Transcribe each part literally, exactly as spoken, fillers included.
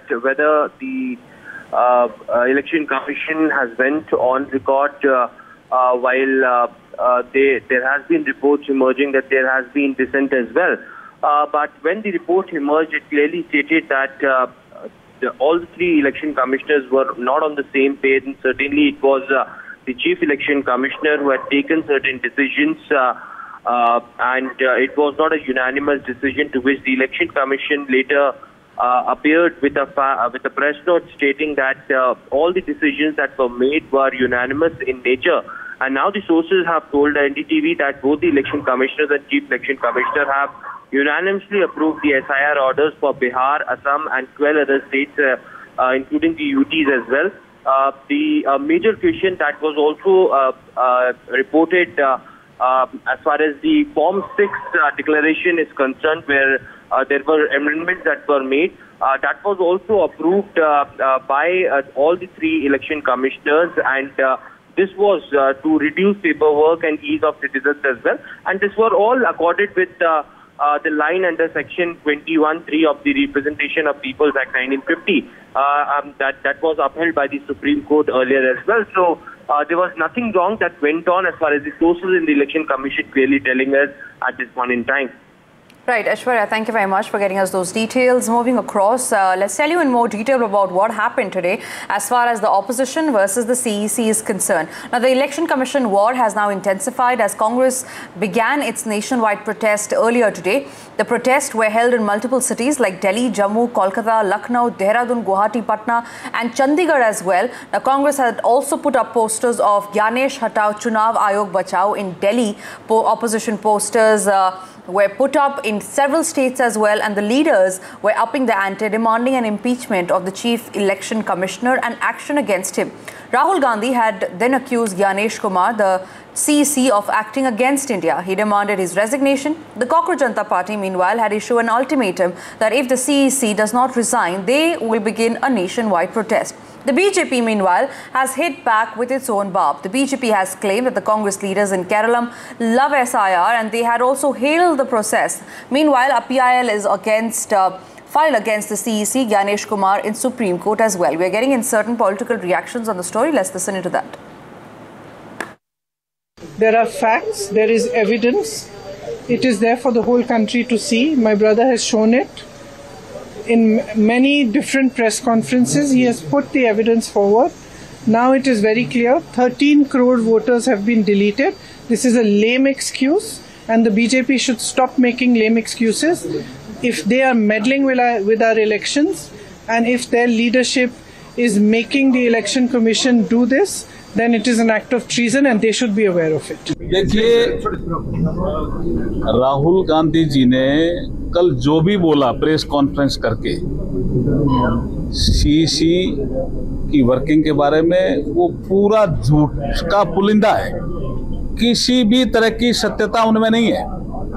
that whether the uh, uh, Election Commission has went on record uh, uh, while uh, uh, they, there has been reports emerging that there has been dissent as well. Uh, but when the report emerged, it clearly stated that uh, the, all the three election commissioners were not on the same page, and certainly it was uh, the Chief Election Commissioner who had taken certain decisions, uh, uh, and uh, it was not a unanimous decision, to which the Election Commission later uh, appeared with a fa with a press note stating that uh, all the decisions that were made were unanimous in nature. And now the sources have told N D T V that both the Election Commissioners and Chief Election Commissioner have unanimously approved the S I R orders for Bihar, Assam and twelve other states, uh, uh, including the U Ts as well. Uh, the uh, major question that was also uh, uh, reported uh, uh, as far as the Form six uh, declaration is concerned, where uh, there were amendments that were made, uh, that was also approved uh, uh, by uh, all the three election commissioners, and uh, this was uh, to reduce paperwork and ease of citizens as well. And this were all accorded with uh, uh, the line under Section twenty-one three of the Representation of Peoples Act nineteen fifty. Uh, um, that, that was upheld by the Supreme Court earlier as well. So uh, there was nothing wrong that went on as far as the sources in the Election Commission clearly telling us at this point in time. Right, Aishwarya, thank you very much for getting us those details. Moving across, uh, let's tell you in more detail about what happened today as far as the opposition versus the C E C is concerned. Now, the Election Commission war has now intensified as Congress began its nationwide protest earlier today. The protests were held in multiple cities like Delhi, Jammu, Kolkata, Lucknow, Dehradun, Guwahati, Patna and Chandigarh as well. Now, Congress had also put up posters of Gyanesh Hatao, Chunav Ayog Bachao in Delhi. Po opposition posters uh, were put up in several states as well, and the leaders were upping the ante, demanding an impeachment of the Chief Election Commissioner and action against him. Rahul Gandhi had then accused Gyanesh Kumar, the C E C, of acting against India. He demanded his resignation. The Cockroach Janata Party, meanwhile, had issued an ultimatum that if the C E C does not resign, they will begin a nationwide protest. The B J P, meanwhile, has hit back with its own barb. The B J P has claimed that the Congress leaders in Kerala love S I R and they had also hailed the process. Meanwhile, a P I L is against, uh, filed against the C E C, Gyanesh Kumar, in Supreme Court as well. We are getting in certain political reactions on the story. Let's listen into that. There are facts, there is evidence. It is there for the whole country to see. My brother has shown it. In many different press conferences, he has put the evidence forward. Now it is very clear, thirteen crore voters have been deleted. This is a lame excuse, and the B J P should stop making lame excuses. If they are meddling with our, with our elections, and if their leadership is making the Election Commission do this, then it is an act of treason and they should be aware of it. देखिए, राहुल गांधी जी ने कल जो भी बोला press conference करके सी सी की working के बारे में, वो पूरा झूठ का पुलिंदा है। किसी भी तरह की सत्यता उनमें नहीं है,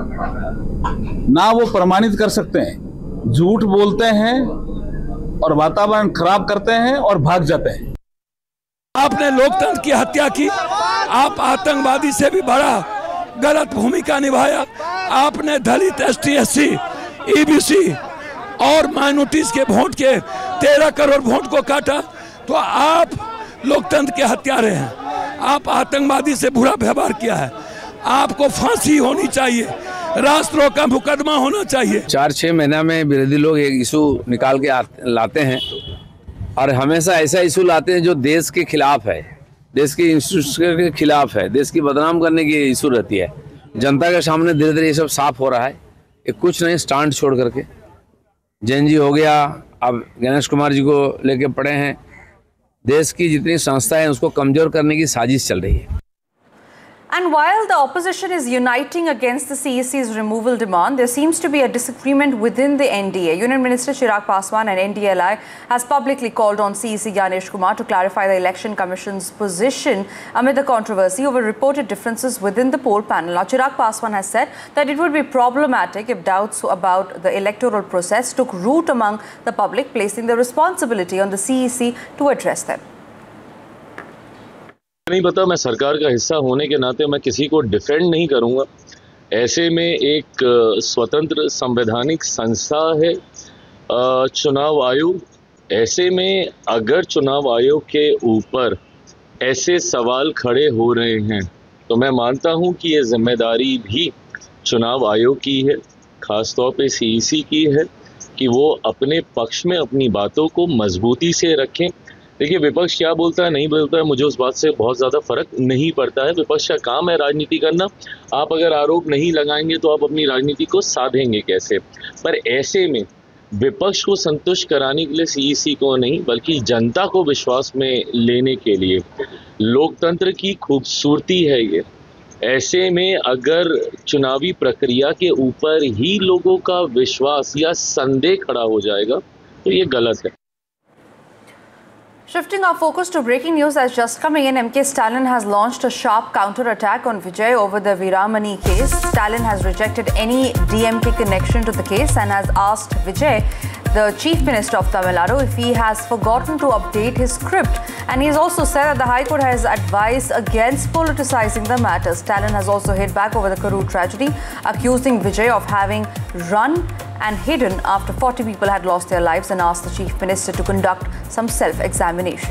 ना वो प्रमाणित कर सकते हैं। झूठ बोलते हैं और वातावरण खराब करते हैं और भाग जाते हैं। आपने लोकतंत्र की हत्या की, आप आतंकवादी से भी बड़ा गलत भूमिका निभाया। आपने दलित, S T, S C, E B C और माइनॉरिटीज के वोट के तेरह करोड़ वोट को काटा, तो आप लोकतंत्र के हत्यारे हैं। आप आतंकवादी से बुरा व्यवहार किया है। आपको फांसी होनी चाहिए, राष्ट्रों का मुकदमा होना चाहिए। चार छः महीना में विरोधी लोग एक इशू निकाल के लाते हैं और हमेशा ऐसा इशू लाते हैं जो देश के खिलाफ है, देश के इंस्टीट्यूशन के खिलाफ है, देश की बदनाम करने की इशू रहती है। जनता के सामने धीरे धीरे ये सब साफ हो रहा है। ये कुछ नहीं, स्टैंड छोड़ करके जैन जी हो गया, अब गणेश कुमार जी को लेके पड़े हैं। देश की जितनी संस्था है उसको कमजोर करने की साजिश चल रही है। And while the opposition is uniting against the C E C's removal demand, there seems to be a disagreement within the N D A. Union Minister Chirag Paswan and N D L I has publicly called on C E C Gyanesh Kumar to clarify the Election Commission's position amid the controversy over reported differences within the poll panel. Now, Chirag Paswan has said that it would be problematic if doubts about the electoral process took root among the public, placing the responsibility on the C E C to address them. नहीं पता, मैं सरकार का हिस्सा होने के नाते मैं किसी को डिफेंड नहीं करूंगा। ऐसे में एक स्वतंत्र संवैधानिक संस्था है चुनाव आयोग, ऐसे में अगर चुनाव आयोग के ऊपर ऐसे सवाल खड़े हो रहे हैं तो मैं मानता हूं कि ये जिम्मेदारी भी चुनाव आयोग की है, खासतौर पे सीईसी की है कि वो अपने पक्ष में अपनी बातों को मजबूती से रखें। देखिए, विपक्ष क्या बोलता है नहीं बोलता है मुझे उस बात से बहुत ज़्यादा फर्क नहीं पड़ता है। विपक्ष का काम है राजनीति करना। आप अगर आरोप नहीं लगाएंगे तो आप अपनी राजनीति को साधेंगे कैसे। पर ऐसे में विपक्ष को संतुष्ट कराने के लिए सीईसी को नहीं बल्कि जनता को विश्वास में लेने के लिए लोकतंत्र की खूबसूरती है ये। ऐसे में अगर चुनावी प्रक्रिया के ऊपर ही लोगों का विश्वास या संदेह खड़ा हो जाएगा तो ये गलत है। Shifting our focus to breaking news that's just coming in, M K Stalin has launched a sharp counter-attack on Vijay over the Veeramani case. Stalin has rejected any D M K connection to the case and has asked Vijay, the Chief Minister of Tamil Nadu, if he has forgotten to update his script. And he has also said that the High Court has advised against politicizing the matter. Stalin has also hit back over the Karur tragedy, accusing Vijay of having run and hidden after forty people had lost their lives, and asked the Chief Minister to conduct some self-examination.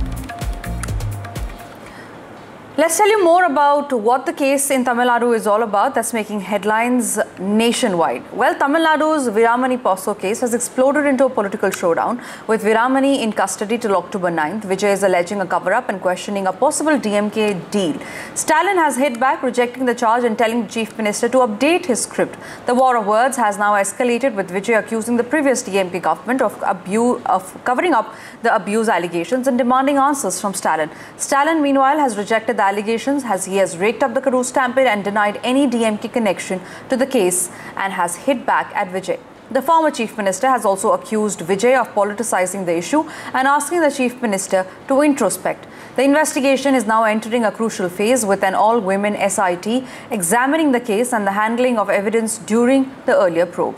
Let's tell you more about what the case in Tamil Nadu is all about that's making headlines nationwide. Well, Tamil Nadu's Veeramani Poso case has exploded into a political showdown with Veeramani in custody till October ninth. Vijay is alleging a cover-up and questioning a possible D M K deal. Stalin has hit back, rejecting the charge and telling the Chief Minister to update his script. The war of words has now escalated, with Vijay accusing the previous D M K government of, abuse, of covering up the abuse allegations and demanding answers from Stalin. Stalin, meanwhile, has rejected the allegations as he has raked up the Karur stampede and denied any D M K connection to the case and has hit back at Vijay. The former Chief Minister has also accused Vijay of politicizing the issue and asking the Chief Minister to introspect. The investigation is now entering a crucial phase, with an all-women S I T examining the case and the handling of evidence during the earlier probe.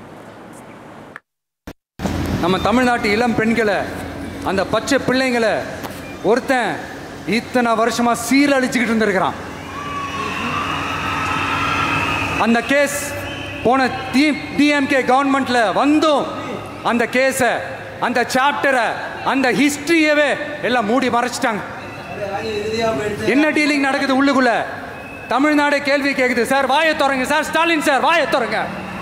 நம்ம தமிழ்நாட்டு இளம் பெண்களை அந்த பச்சை பிள்ளைங்களை ஒருத்தன் இத்தனை வருஷமா சீரழிச்சுக்கிட்டு இருந்திருக்கிறான். அந்த கேஸ் போன டிஎம்கே கவர்மெண்ட்ல வந்தும் அந்த கேஸை, அந்த சாப்டரை, அந்த ஹிஸ்டரியவே எல்லாம் மூடி மறைச்சிட்டாங்க. என்ன டீலிங் நடக்குது உள்ளுக்குள்ள? தமிழ்நாடு கேள்வி கேட்குது. சார் வாயை திறங்க சார், ஸ்டாலின் சார் வாயை திறங்க.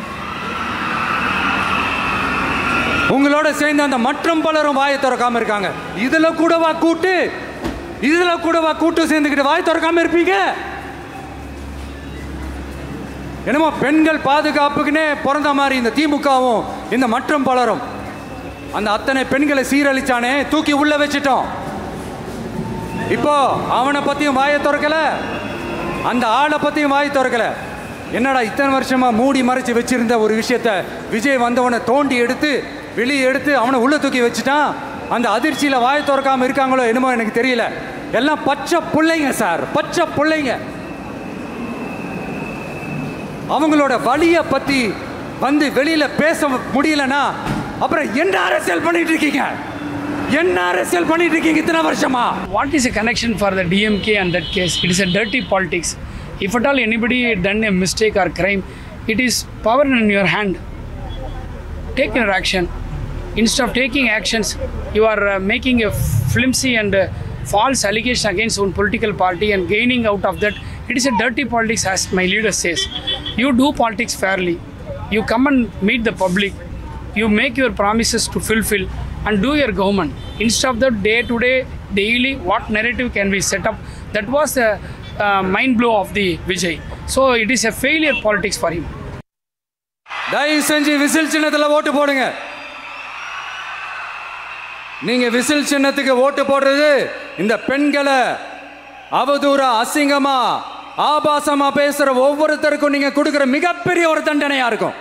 உங்களோட சேர்ந்து அந்த மற்றும் பலரும் வாயை திறக்காம இருக்காங்க. இதுல கூடவா கூட்டு இதுல கூடவா கூட்டு சேர்ந்துக்கிட்டு வாய் திறக்காம இருப்பீங்க? என்னமோ பெண்கள் பாதுகாப்புக்குன்னே பிறந்த மாதிரி இந்த திமுகவும் இந்த மற்றும் பலரும் அந்த அத்தனை பெண்களை சீரழிச்சானே, தூக்கி உள்ள வச்சிட்டோம். இப்போ அவனை பத்தியும் வாயை திறக்கல, அந்த ஆளை பத்தியும் வாயை திறக்கல. என்னடா இத்தனை வருஷமா மூடி மறைச்சு வச்சிருந்த ஒரு விஷயத்த விஜய் வந்தவனை தோண்டி எடுத்து வெளியே எடுத்து அவனை உள்ள தூக்கி வச்சுட்டான். அந்த அதிர்ச்சியில் வாயை திறக்காம இருக்காங்களோ என்னமோ எனக்கு தெரியல. எல்லாம் பச்சை பிள்ளைங்க சார், பச்சை பிள்ளைங்க. அவங்களோட வலியை பத்தி வந்து வெளியில பேச முடியலன்னா அப்புறம் என்ன அரசியல் பண்ணிட்டு இருக்கீங்க? என்ன அரசியல் பண்ணிட்டு இருக்கீங்க இத்தனை வருஷமா? What is a connection for the D M K and that case? It is a dirty politics. If at all anybody done a mistake or crime, it is power in your hand. Take your action. Instead of taking actions, you are uh, making a flimsy and uh, false allegation against one political party and gaining out of that. It is a dirty politics, as my leader says. You do politics fairly. You come and meet the public. You make your promises to fulfill and do your government. Instead of the day-to-day, daily, what narrative can be set up? That was the uh, mind blow of the Vijay. So it is a failure politics for him. தயவு செஞ்சு whistle சின்னத்தில் ஓட்டு போடுங்க. நீங்க whistle சின்னத்துக்கு ஓட்டு போடுறது இந்த பெண்களை அவதூறா, அசிங்கமா, ஆபாசமா பேசுற ஒவ்வொருத்தருக்கும் நீங்க கொடுக்கிற மிகப்பெரிய ஒரு தண்டனையா இருக்கும்.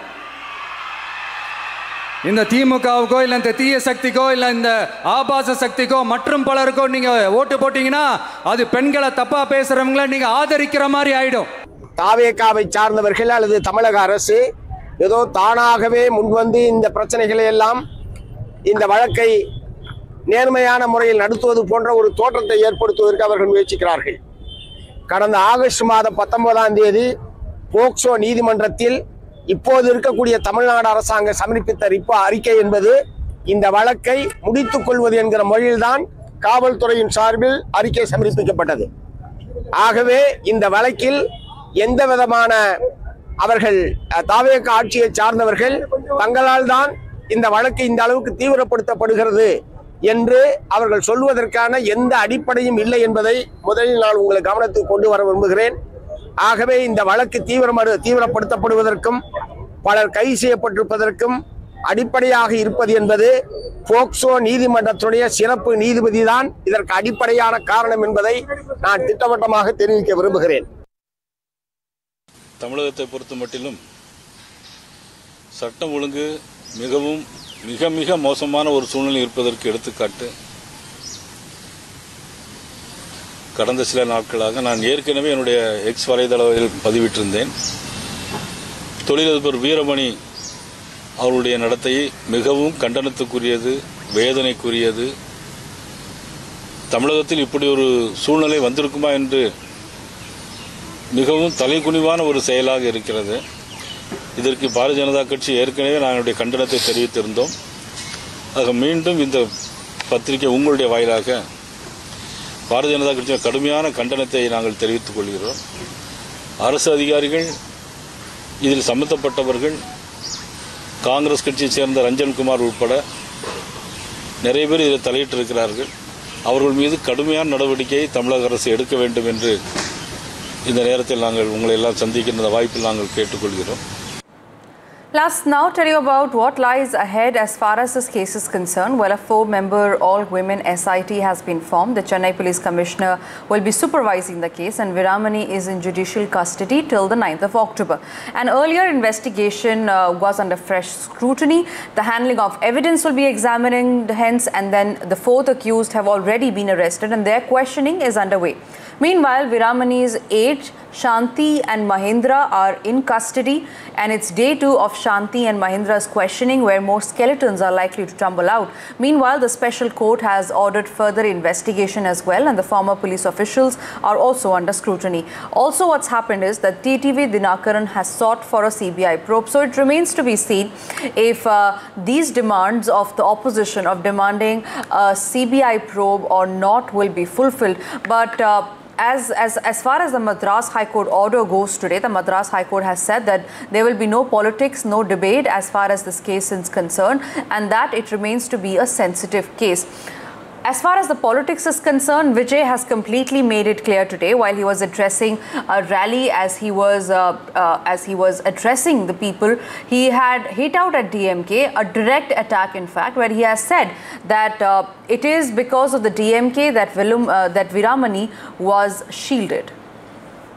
இந்த திமுகவுக்கோ இல்ல இந்த தீய சக்திக்கோ இல்ல இந்த ஆபாச சக்திக்கோ மற்றும் பலருக்கோ நீங்க ஓட்டு போட்டீங்கன்னா அது பெண்களை தப்பா பேசுறவங்களை நீங்க ஆதரிக்கிற மாதிரி ஆயிடும். தாவேகாவை சார்ந்தவர்கள் அல்லது தமிழக அரசு ஏதோ தானாகவே முன்வந்து இந்த பிரச்சனைகளை எல்லாம், இந்த வழக்கை நேர்மையான முறையில் நடத்துவது போன்ற ஒரு தோற்றத்தை ஏற்படுத்துவதற்கு அவர்கள் முயற்சிக்கிறார்கள். கடந்த ஆகஸ்ட் மாதம் பத்தொன்பதாம் தேதி போக்சோ நீதிமன்றத்தில் இப்போது இருக்கக்கூடிய தமிழ்நாடு அரசாங்கம் சமர்ப்பித்த ரிப்போ அறிக்கை என்பது இந்த வழக்கை முடித்துக் கொள்வது என்கிற முறையில்தான் காவல்துறையின் சார்பில் அறிக்கை சமர்ப்பிக்கப்பட்டது. ஆகவே இந்த வழக்கில் எந்த விதமான அவர்கள் தாவேக ஆட்சியை சார்ந்தவர்கள் தங்களால் தான் இந்த வழக்கு இந்த அளவுக்கு தீவிரப்படுத்தப்படுகிறது என்று அவர்கள் சொல்வதற்கான எந்த அடிப்படையும் இல்லை என்பதை முதலில் நான் உங்களை கவனத்துக்கு கொண்டு வர விரும்புகிறேன். ஆகவே இந்த வழக்கு தீவிர தீவிரப்படுத்தப்படுவதற்கும் பலர் கைது செய்யப்பட்டிருப்பதற்கும் அடிப்படையாக இருப்பது என்பது போக்சோ நீதிமன்றத்துடைய சிறப்பு நீதிபதி தான் இதற்கு அடிப்படையான காரணம் என்பதை நான் திட்டவட்டமாக தெரிவிக்க விரும்புகிறேன். தமிழகத்தை பொறுத்த மட்டிலும் சட்டம் ஒழுங்கு மிகவும் மிக மிக மோசமான ஒரு சூழ்நிலை இருப்பதற்கு எடுத்துக்காட்டு கடந்த சில நாட்களாக நான் ஏற்கனவே என்னுடைய எக்ஸ் வலைதளத்தில் பதிவிட்டிருந்தேன். தொழிலதிபர் வீரமணி அவருடைய நடத்தை மிகவும் கண்டனத்துக்குரியது, வேதனைக்குரியது. தமிழகத்தில் இப்படி ஒரு சூழ்நிலை வந்திருக்குமா என்று மிகவும் தலைகுனிவான ஒரு செயலாக இருக்கிறது. இதற்கு பாரதிய ஜனதா கட்சி ஏற்கனவே நாங்களுடைய கண்டனத்தை தெரிவித்திருந்தோம். ஆக மீண்டும் இந்த பத்திரிகை உங்களுடைய வாயிலாக பாரதிய ஜனதா கட்சியின் கடுமையான கண்டனத்தை நாங்கள் தெரிவித்துக் கொள்கிறோம். அரசு அதிகாரிகள், இதில் சம்பந்தப்பட்டவர்கள், காங்கிரஸ் கட்சியைச் சேர்ந்த ரஞ்சன்குமார் உட்பட நிறைய பேர் இதில் தலையிட்டிருக்கிறார்கள். அவர்கள் மீது கடுமையான நடவடிக்கையை தமிழக அரசு எடுக்க வேண்டும் என்று இந்த நேரத்தில் நாங்கள் உங்களை எல்லாம் சந்திக்கின்ற வாய்ப்பில் நாங்கள் கேட்டுக்கொள்கிறோம். Let's now tell you about what lies ahead as far as this case is concerned. Well, a four-member all-women S I T has been formed. The Chennai Police Commissioner will be supervising the case, and Veeramani is in judicial custody till the ninth of October. An earlier investigation uh, was under fresh scrutiny. The handling of evidence will be examined hence, and then the fourth accused have already been arrested and their questioning is underway. Meanwhile, Veeramani's aides Shanti and Mahendra are in custody, and it's day two of Shanti and Mahendra's questioning where more skeletons are likely to tumble out. Meanwhile, the special court has ordered further investigation as well, and the former police officials are also under scrutiny. Also, what's happened is that T T V Dinakaran has sought for a C B I probe, so it remains to be seen if uh, these demands of the opposition of demanding a C B I probe or not will be fulfilled. But uh, As, as, as far as the Madras High Court order goes today, the Madras High Court has said that there will be no politics, no debate as far as this case is concerned, and that it remains to be a sensitive case. As far as the politics is concerned, Vijay has completely made it clear today while he was addressing a rally, as he was uh, uh, as he was addressing the people. He had hit out at D M K, a direct attack in fact, where he has said that uh, it is because of the D M K that, Vilum, uh, that Veeramani was shielded.